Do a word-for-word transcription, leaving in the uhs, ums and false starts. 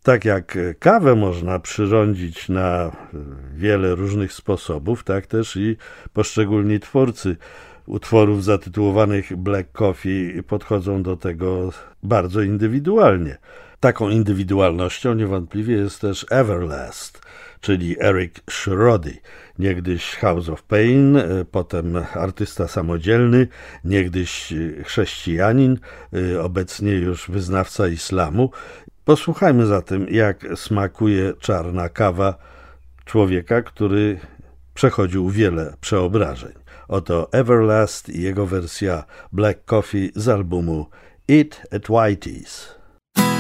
Tak jak kawę można przyrządzić na wiele różnych sposobów, tak też i poszczególni twórcy utworów zatytułowanych Black Coffee podchodzą do tego bardzo indywidualnie. Taką indywidualnością niewątpliwie jest też Everlast, czyli Eric Schroeder, niegdyś House of Pain, potem artysta samodzielny, niegdyś chrześcijanin, obecnie już wyznawca islamu. Posłuchajmy zatem, jak smakuje czarna kawa człowieka, który przechodził wiele przeobrażeń. Oto Everlast i jego wersja Black Coffee z albumu Eat at Whitey's.